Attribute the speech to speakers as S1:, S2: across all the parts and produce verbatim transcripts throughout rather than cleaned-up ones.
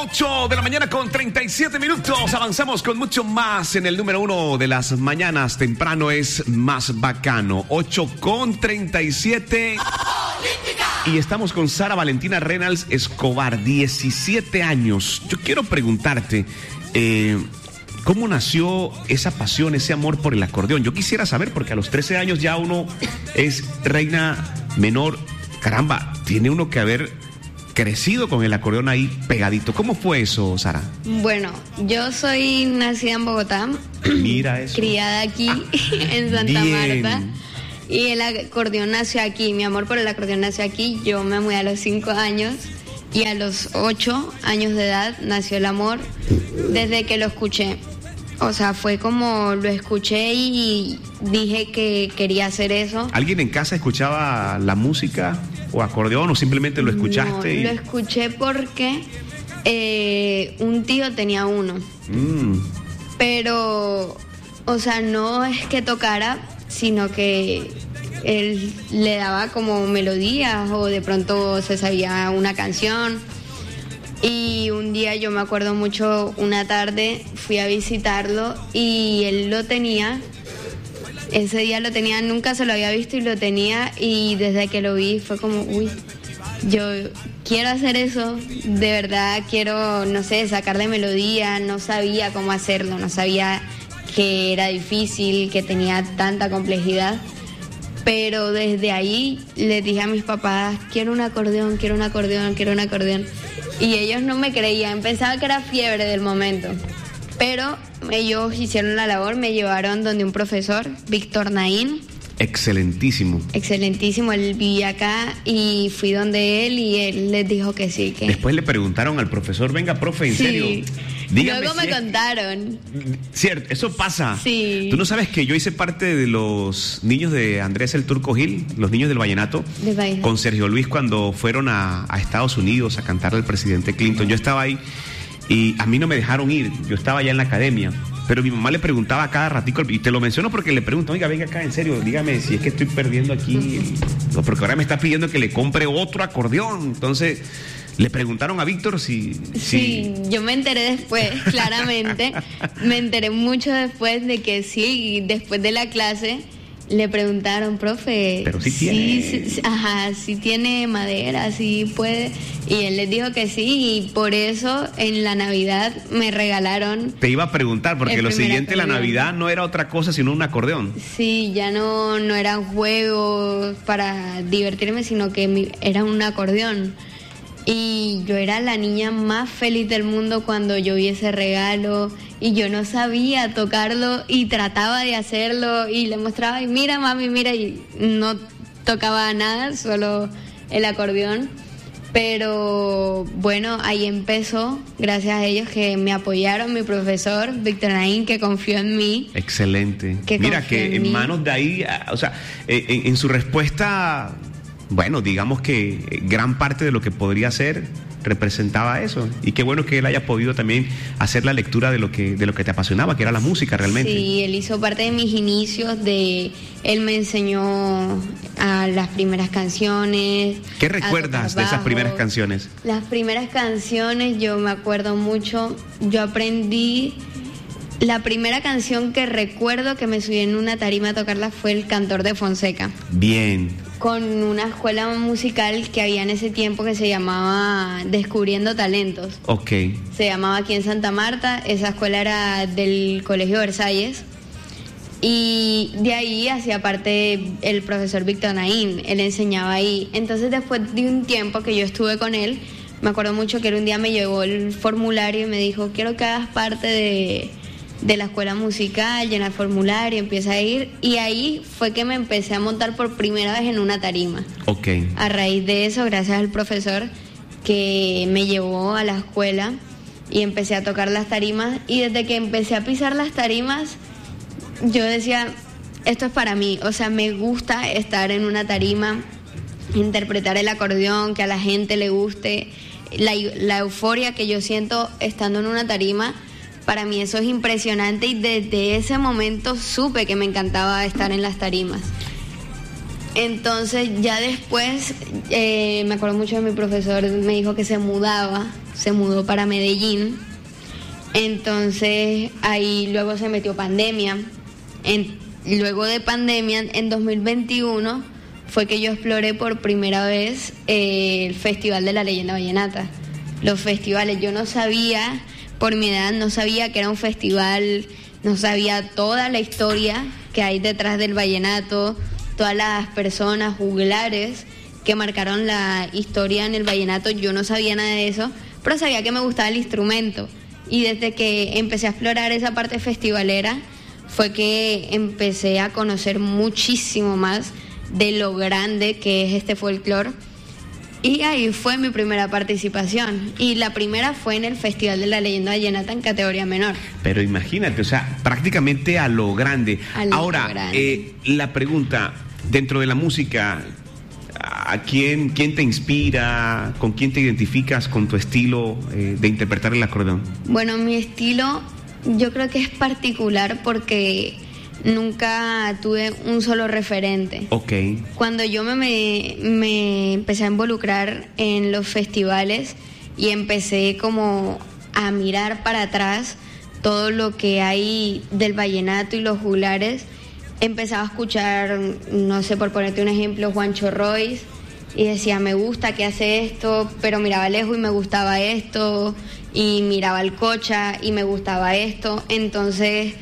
S1: ocho de la mañana con treinta y siete minutos. Avanzamos con mucho más en el número uno de las mañanas. Temprano es más bacano. ocho con treinta y siete. Y estamos con Sara Valentina Reynolds Escobar, diecisiete años. Yo quiero preguntarte, eh, ¿cómo nació esa pasión, ese amor por el acordeón? Yo quisiera saber, porque a los trece años ya uno es reina menor. Caramba, tiene uno que haber crecido con el acordeón ahí pegadito. ¿Cómo fue eso, Sara?
S2: Bueno, yo soy nacida en Bogotá.
S1: Mira eso.
S2: Criada aquí, ah, en Santa bien. Marta. Y el acordeón nació aquí. Mi amor por el acordeón nació aquí. Yo me mudé a los cinco años. Y a los ocho años de edad nació el amor desde que lo escuché. O sea, fue como lo escuché y dije que quería hacer eso.
S1: ¿Alguien en casa escuchaba la música o acordeón o simplemente lo escuchaste?
S2: No,
S1: y...
S2: lo escuché porque eh, un tío tenía uno. Mm. Pero, o sea, no es que tocara, sino que él le daba como melodías o de pronto se sabía una canción. Y un día yo me acuerdo mucho, una tarde fui a visitarlo y él lo tenía. Ese día lo tenía, nunca se lo había visto y lo tenía, y desde que lo vi fue como, uy, yo quiero hacer eso, de verdad quiero, no sé, sacarle melodía. No sabía cómo hacerlo, no sabía que era difícil, que tenía tanta complejidad. Pero desde ahí les dije a mis papás, quiero un acordeón, quiero un acordeón, quiero un acordeón. Y ellos no me creían, pensaban que era fiebre del momento. Pero ellos hicieron la labor, me llevaron donde un profesor, Víctor Naín.
S1: Excelentísimo.
S2: Excelentísimo, él vivía acá y fui donde él y él les dijo que sí. Que...
S1: Después le preguntaron al profesor, venga, profe, ¿en
S2: sí.
S1: serio? Dígame.
S2: Luego me
S1: si
S2: contaron.
S1: Cierto, eso pasa.
S2: Sí.
S1: Tú no sabes que yo hice parte de los niños de Andrés el Turco Gil, los niños del vallenato,
S2: de vallenato.
S1: Con Sergio Luis cuando fueron a, a Estados Unidos a cantarle al presidente Clinton. Yo estaba ahí y a mí no me dejaron ir, yo estaba allá en la academia. Pero mi mamá le preguntaba cada ratico, y te lo menciono porque le pregunto, oiga, venga acá, en serio, dígame si es que estoy perdiendo aquí, no, porque ahora me está pidiendo que le compre otro acordeón. Entonces, le preguntaron a Víctor si...
S2: Sí,
S1: si...
S2: yo me enteré después, claramente, me enteré mucho después de que sí, después de la clase, le preguntaron, profe,
S1: pero sí
S2: sí
S1: tiene...
S2: Sí, sí, ajá, sí tiene madera, sí puede, y él les dijo que sí, y por eso en la Navidad me regalaron...
S1: Te iba a preguntar, porque lo siguiente, acordeón. La Navidad no era otra cosa sino un acordeón.
S2: Sí, ya no, no eran juegos para divertirme, sino que mi, era un acordeón. Y yo era la niña más feliz del mundo cuando yo vi ese regalo y yo no sabía tocarlo y trataba de hacerlo y le mostraba y mira mami, mira, y no tocaba nada, solo el acordeón. Pero bueno, ahí empezó, gracias a ellos que me apoyaron, mi profesor Víctor Naín, que confió en mí.
S1: Excelente.
S2: Que
S1: mira que en, en manos de ahí, o sea, en, en su respuesta... Bueno, digamos que gran parte de lo que podría hacer representaba eso. Y qué bueno que él haya podido también hacer la lectura de lo que de lo que te apasionaba, que era la música realmente.
S2: Sí, él hizo parte de mis inicios, de él me enseñó a las primeras canciones.
S1: ¿Qué recuerdas de esas primeras canciones?
S2: Las primeras canciones, yo me acuerdo mucho, yo aprendí... La primera canción que recuerdo que me subí en una tarima a tocarla fue El Cantor de Fonseca.
S1: Bien.
S2: Con una escuela musical que había en ese tiempo que se llamaba Descubriendo Talentos.
S1: Ok.
S2: Se llamaba aquí en Santa Marta, esa escuela era del Colegio Versalles. Y de ahí hacía parte el profesor Víctor Naín, él enseñaba ahí. Entonces después de un tiempo que yo estuve con él, me acuerdo mucho que él un día me llevó el formulario y me dijo, quiero que hagas parte de... de la escuela musical, llena el formulario, empieza a ir, y ahí fue que me empecé a montar por primera vez en una tarima.
S1: Ok.
S2: A raíz de eso, gracias al profesor que me llevó a la escuela y empecé a tocar las tarimas, y desde que empecé a pisar las tarimas, yo decía, esto es para mí, o sea, me gusta estar en una tarima, interpretar el acordeón, que a la gente le guste, la, la euforia que yo siento estando en una tarima. Para mí eso es impresionante y desde ese momento supe que me encantaba estar en las tarimas. Entonces ya después, eh, me acuerdo mucho de mi profesor, me dijo que se mudaba se mudó para Medellín. Entonces ahí luego se metió pandemia. En, luego de pandemia, en dos mil veintiuno, fue que yo exploré por primera vez eh, el Festival de la Leyenda Vallenata. Los festivales, yo no sabía, por mi edad, no sabía que era un festival, no sabía toda la historia que hay detrás del vallenato, todas las personas, juglares que marcaron la historia en el vallenato. Yo no sabía nada de eso, pero sabía que me gustaba el instrumento. Y desde que empecé a explorar esa parte festivalera, fue que empecé a conocer muchísimo más de lo grande que es este folclore. Y ahí fue mi primera participación. Y la primera fue en el Festival de la Leyenda Vallenata en categoría menor.
S1: Pero imagínate, o sea, prácticamente a lo grande.
S2: A lo
S1: Ahora,
S2: grande.
S1: Eh, la pregunta, dentro de la música, ¿a quién, quién te inspira? ¿Con quién te identificas con tu estilo eh, de interpretar el acordeón?
S2: Bueno, mi estilo yo creo que es particular porque nunca tuve un solo referente.
S1: Ok.
S2: Cuando yo me, me, me empecé a involucrar en los festivales y empecé como a mirar para atrás todo lo que hay del vallenato y los juglares, empezaba a escuchar, no sé, por ponerte un ejemplo, Juancho Royce, y decía, me gusta que hace esto, pero miraba lejos y me gustaba esto, y miraba el Cocha y me gustaba esto. Entonces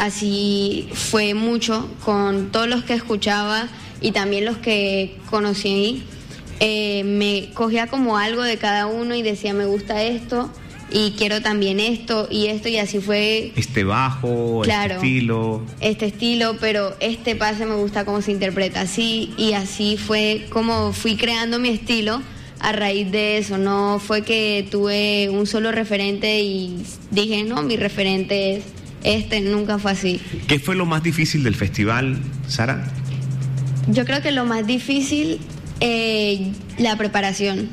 S2: así fue mucho con todos los que escuchaba y también los que conocí. Eh, me cogía como algo de cada uno y decía, me gusta esto y quiero también esto y esto, y así fue.
S1: Este bajo,
S2: claro,
S1: este estilo.
S2: Este estilo, pero este pase me gusta cómo se interpreta así, y así fue como fui creando mi estilo a raíz de eso. No fue que tuve un solo referente y dije, no, mi referente es este, nunca fue así.
S1: ¿Qué fue lo más difícil del festival, Sara?
S2: Yo creo que lo más difícil, eh, la preparación.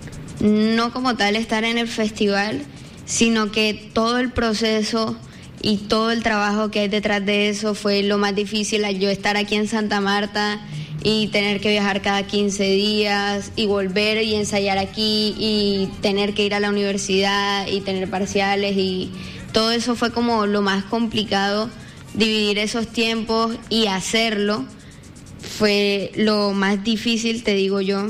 S2: No como tal estar en el festival, sino que todo el proceso y todo el trabajo que hay detrás de eso fue lo más difícil. Yo estar aquí en Santa Marta y tener que viajar cada quince días y volver y ensayar aquí y tener que ir a la universidad y tener parciales, y todo eso fue como lo más complicado. Dividir esos tiempos y hacerlo fue lo más difícil, te digo yo,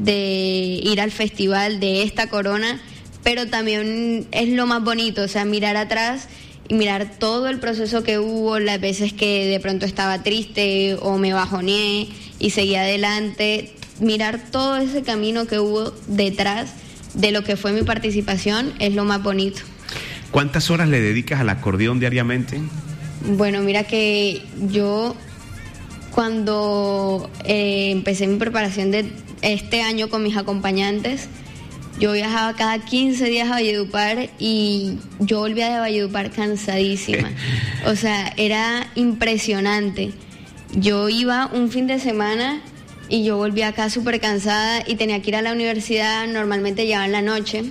S2: de ir al festival, de esta corona, pero también es lo más bonito, o sea, mirar atrás y mirar todo el proceso que hubo, las veces que de pronto estaba triste o me bajoneé y seguí adelante, mirar todo ese camino que hubo detrás de lo que fue mi participación es lo más bonito.
S1: ¿Cuántas horas le dedicas al acordeón diariamente?
S2: Bueno, mira que yo cuando eh, empecé mi preparación de este año con mis acompañantes, yo viajaba cada quince días a Valledupar y yo volvía de Valledupar cansadísima. O sea, era impresionante. Yo iba un fin de semana y yo volvía acá súper cansada y tenía que ir a la universidad, normalmente llegaba en la noche,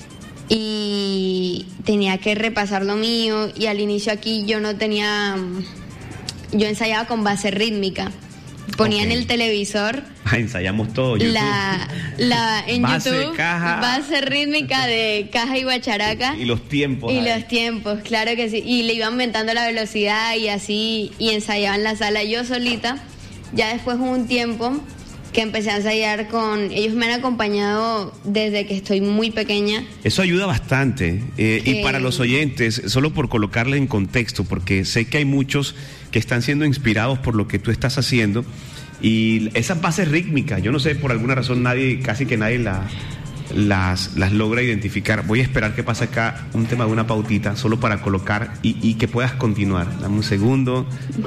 S2: y tenía que repasar lo mío, y al inicio aquí yo no tenía... Yo ensayaba con base rítmica. Ponía okay. en el televisor.
S1: Ah, ensayamos todo. YouTube.
S2: La, la, en
S1: base,
S2: YouTube,
S1: caja.
S2: Base rítmica de caja y guacharaca.
S1: Y los tiempos.
S2: Y
S1: ahí.
S2: los tiempos, claro que sí. Y le iban aumentando la velocidad y así, y ensayaba en la sala yo solita. Ya después hubo un tiempo que empecé a ensayar con... Ellos me han acompañado desde que estoy muy pequeña.
S1: Eso ayuda bastante. Eh, que... Y para los oyentes, solo por colocarle en contexto, porque sé que hay muchos que están siendo inspirados por lo que tú estás haciendo, y esas bases rítmicas, yo no sé, por alguna razón nadie, casi que nadie la, las, las logra identificar. Voy a esperar que pase acá un tema de una pautita, solo para colocar y, y que puedas continuar. Dame un segundo.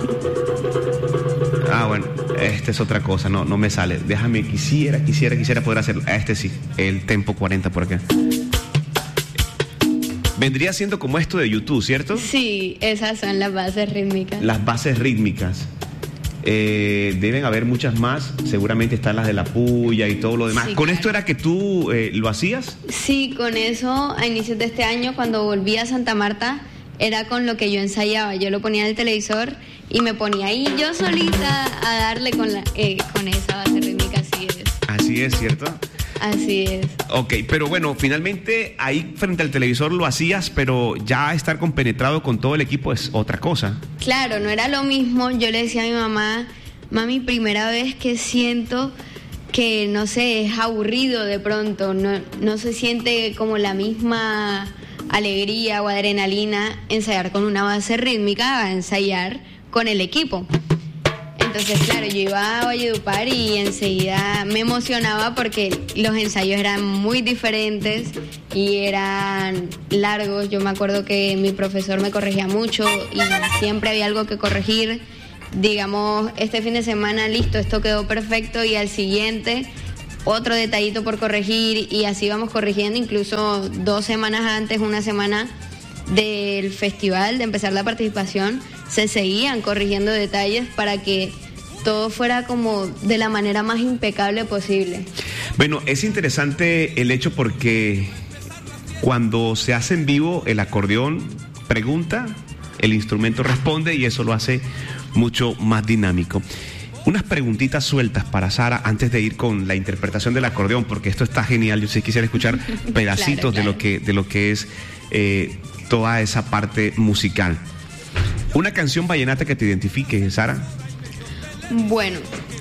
S1: Ah, bueno, esta es otra cosa, no, no me sale. Déjame, quisiera, quisiera, quisiera poder hacer, este sí, el tempo cuarenta por acá. Vendría siendo como esto de YouTube, ¿cierto?
S2: Sí, esas son las bases rítmicas.
S1: Las bases rítmicas. Eh, deben haber muchas más, seguramente están las de la puya y todo lo demás. Sí, ¿con claro. esto era que tú eh, lo hacías?
S2: Sí, con eso a inicios de este año, cuando volví a Santa Marta, era con lo que yo ensayaba. Yo lo ponía en el televisor y me ponía ahí yo solita a darle con, la, eh, con esa base rítmica, así es.
S1: Así es, ¿cierto?
S2: Así es.
S1: Ok, pero bueno, finalmente ahí frente al televisor lo hacías, pero ya estar compenetrado con todo el equipo es otra cosa.
S2: Claro, no era lo mismo. Yo le decía a mi mamá, mami, primera vez que siento que, no sé, es aburrido de pronto, no, no se siente como la misma alegría o adrenalina ensayar con una base rítmica a ensayar con el equipo. Entonces, claro, yo iba a Valledupar y enseguida me emocionaba porque los ensayos eran muy diferentes y eran largos. Yo me acuerdo que mi profesor me corregía mucho y siempre había algo que corregir. Digamos, este fin de semana, listo, esto quedó perfecto, y al siguiente otro detallito por corregir, y así vamos corrigiendo. Incluso dos semanas antes, una semana del festival, de empezar la participación, se seguían corrigiendo detalles para que todo fuera como de la manera más impecable posible.
S1: Bueno, es interesante el hecho porque cuando se hace en vivo, el acordeón pregunta, el instrumento responde, y eso lo hace mucho más dinámico. Unas preguntitas sueltas para Sara antes de ir con la interpretación del acordeón, porque esto está genial. Yo sí quisiera escuchar pedacitos claro, claro. de lo que de lo que es eh, toda esa parte musical. Una canción vallenata que te identifique, Sara.
S2: Bueno,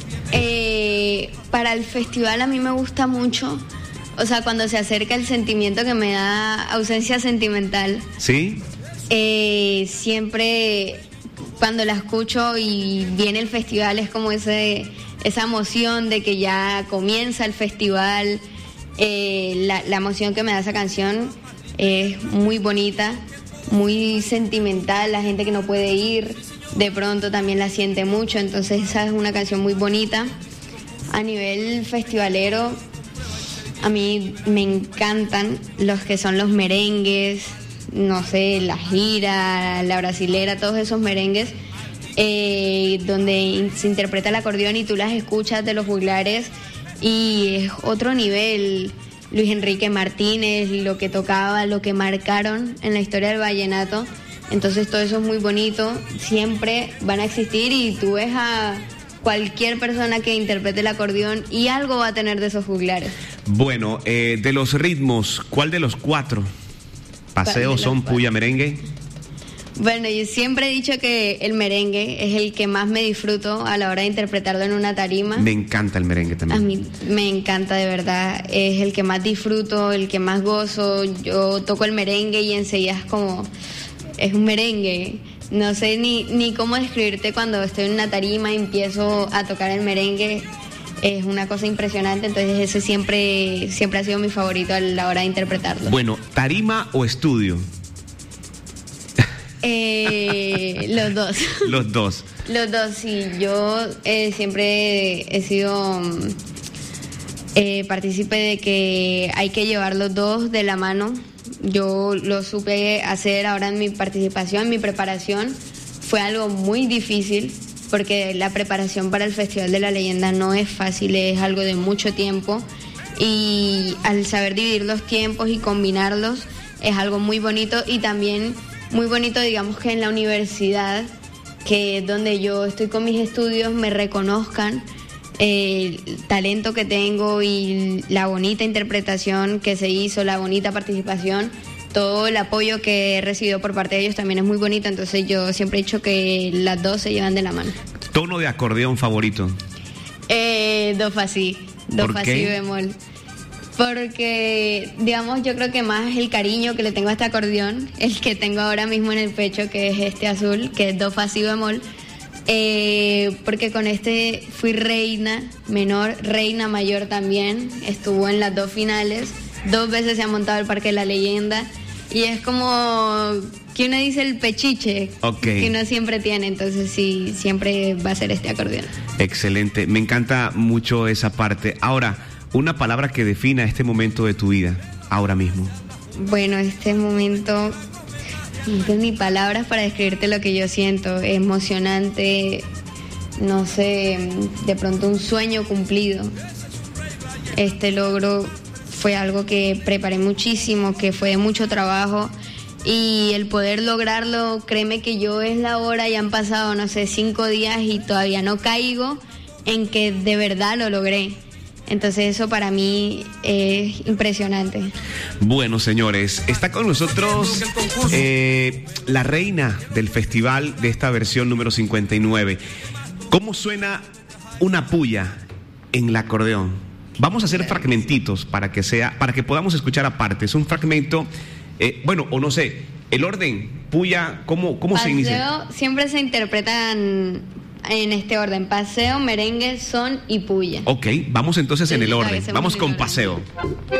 S2: eh, para el festival a mí me gusta mucho, o sea, cuando se acerca el sentimiento que me da Ausencia Sentimental.
S1: ¿Sí?
S2: Eh, siempre cuando la escucho y viene el festival es como ese, esa emoción de que ya comienza el festival. Eh, la, la emoción que me da esa canción es muy bonita, muy sentimental. La gente que no puede ir de pronto también la siente mucho, entonces esa es una canción muy bonita. A nivel festivalero, a mí me encantan los que son los merengues, no sé, la gira, la brasilera, todos esos merengues eh, donde se interpreta el acordeón y tú las escuchas de los juglares y es otro nivel. Luis Enrique Martínez, lo que tocaba, lo que marcaron en la historia del vallenato. Entonces todo eso es muy bonito, siempre van a existir, y tú ves a cualquier persona que interprete el acordeón y algo va a tener de esos juglares.
S1: Bueno, eh, de los ritmos, ¿cuál de los cuatro? Paseo, son, puya, merengue.
S2: Bueno, yo siempre he dicho que el merengue es el que más me disfruto a la hora de interpretarlo en una tarima.
S1: Me encanta el merengue también.
S2: A mí me encanta, de verdad. Es el que más disfruto, el que más gozo. Yo toco el merengue y enseguida es como... es un merengue. No sé ni, ni cómo describirte cuando estoy en una tarima y empiezo a tocar el merengue. Es una cosa impresionante, entonces ese siempre, siempre ha sido mi favorito a la hora de interpretarlo.
S1: Bueno, ¿tarima o estudio?
S2: Eh, los dos.
S1: Los dos.
S2: Los dos, sí. Yo eh, siempre he sido eh, partícipe de que hay que llevar los dos de la mano. Yo lo supe hacer ahora en mi participación, mi preparación. Fue algo muy difícil porque la preparación para el Festival de la Leyenda no es fácil, es algo de mucho tiempo. Y al saber dividir los tiempos y combinarlos es algo muy bonito, y también muy bonito, digamos, que en la universidad, que es donde yo estoy con mis estudios, me reconozcan el talento que tengo y la bonita interpretación que se hizo, la bonita participación, todo el apoyo que he recibido por parte de ellos también es muy bonito. Entonces yo siempre he dicho que las dos se llevan de la mano.
S1: ¿Tono de acordeón favorito?
S2: Eh, do fa si, do fa si bemol. Porque, digamos, yo creo que más el cariño que le tengo a este acordeón, el que tengo ahora mismo en el pecho, que es este azul, que es do fa si bemol, eh, porque con este fui reina menor, reina mayor también, estuvo en las dos finales, dos veces se ha montado el Parque de la Leyenda, y es como que uno dice el pechiche, okay, que uno siempre tiene. Entonces sí, siempre va a ser este acordeón.
S1: Excelente, me encanta mucho esa parte. Ahora, una palabra que defina este momento de tu vida, ahora mismo.
S2: Bueno, este momento, no tengo ni palabras para describirte lo que yo siento. Emocionante, no sé, de pronto un sueño cumplido. Este logro fue algo que preparé muchísimo, que fue de mucho trabajo, y el poder lograrlo, créeme que yo es la hora, ya han pasado, no sé, cinco días y todavía no caigo en que de verdad lo logré. Entonces eso para mí es impresionante.
S1: Bueno, señores, está con nosotros eh, la reina del festival de esta versión número cincuenta y nueve. ¿Cómo suena una puya en el acordeón? Vamos a hacer fragmentitos para que sea, para que podamos escuchar aparte. Es un fragmento, eh, bueno, o no sé, el orden, puya, ¿cómo, cómo se inicia?
S2: Paseo siempre se interpretan en este orden: paseo, merengue, son y puya.
S1: Ok, vamos entonces en el orden.
S2: Hacemos
S1: Vamos
S2: en
S1: con
S2: el orden.
S1: paseo.